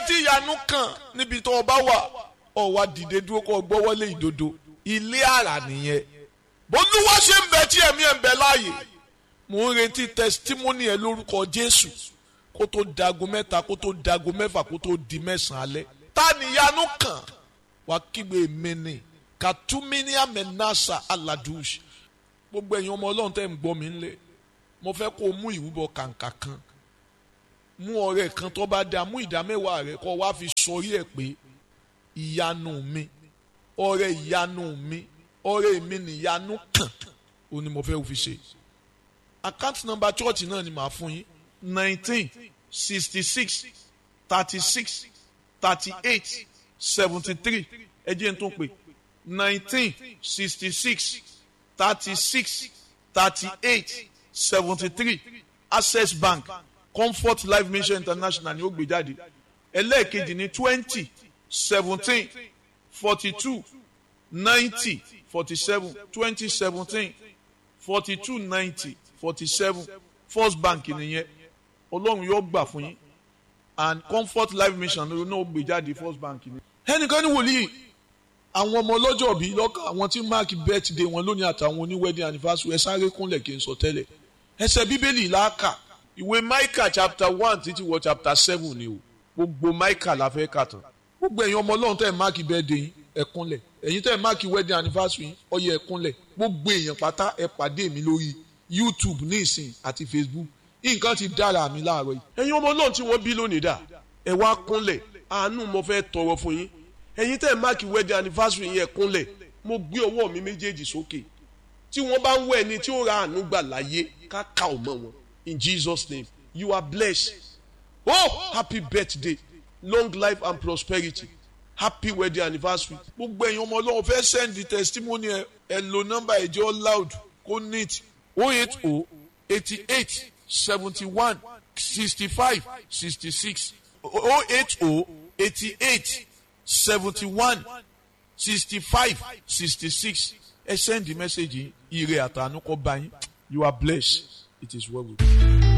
tí ìyanu kàn níbi tó o bá wà ọ wá dìde dúró kó o gbọ́wọ́lé ìdodo ilé àrà nìyẹn bólúwa ṣe ń bẹ tí ẹ̀mí ẹ̀ ń bẹ láàyè mò ń retí testimony ẹ lórúkọ Jésù kó tó dago mẹ́ta kó tó dago mẹ́fà kó tó di mẹ́sàn-án alẹ́ ta níyanu kàn wá kígbe mi ni kàtúmíníà mẹ́nàṣà aládùúṣ gbogbo ẹ̀yin ọmọ Ọlọ́run tẹ́ ń gbọ́ mi ńlẹ̀ mo fẹ́ kó o mú ìrúbọ kàǹkà kan mú ọrẹ kan tó bá dáa mú ìdá mẹ́wàá rẹ kó wá fi sọrí ẹ̀ pé ìyanu mi ọrẹ ìyanu mi ọrẹ mi níyanu kàn ó ní mo fẹ́ fi ṣe account number church náà ni màá fún yín 1966363873 ẹ jẹ́ n tún pè 1966363873 Access Bank Comfort Life Mission International ni ó gbé jáde ẹlẹ́ẹ̀kejì ní 2017-42-90-47 2017-42-90-47 First Bank nìyẹn Ọlọ́run yóò gbà fún yín and Comfort Life Mission ló náà gbé jáde First Bank ni. ẹnìkan ní wòlíì àwọn ọmọ ọlọ́jọ́ bíi lọ́kàn àwọn tí mark birthday wọn lónìí àtàwọn oní wedding anniversary ẹ sáré kúnlẹ̀ kí n sọ tẹ́lẹ̀ ẹsẹ̀ bíbélì làákà ìwé Micah chapter 1 títí wọ chapter 7 ni o gbogbo Micah la fẹ́ kà tán gbogbo ẹ̀yin ọmọ ọlọ́run tẹ́ ẹ̀ mark birthday yín ẹ kúnlẹ̀ ẹ̀yin tẹ́ ẹ̀ mark wedding anniversary yín ó yẹ ẹ kúnlẹ̀ gbogbo èèyàn pátá ẹ pàdé mi lórí YouTube ní ìsìn àti Facebook nǹkan ti dára mi láàárọ̀ yìí ẹ̀yin ọmọ ọlọ́run tí wọ́n bí lónìí dà ẹ wá kúnlẹ̀ àánú mo fẹ́ tọrọ fún yín ẹ̀yin tẹ́ ẹ̀ mark wedding anniversary yín ẹ kúnlẹ̀ mo gbé ọwọ́ mi méjèèjì sókè tí wọ́n bá ń wọ ẹni tí ó ra àánú gbà láyé ká ká ò mọ́ wọn in Jesus name you are blessed oh happy birthday long life and prosperity happy wedding anniversary gbogbo ẹ̀yin ọmọ ọlọ́run fẹ́ send the testimony ẹ lo number ẹ̀jẹ̀ loud kó neat 08088716566 08088716566 ẹ send the message ire àtànú kó bá yín you are blessed it is well with you.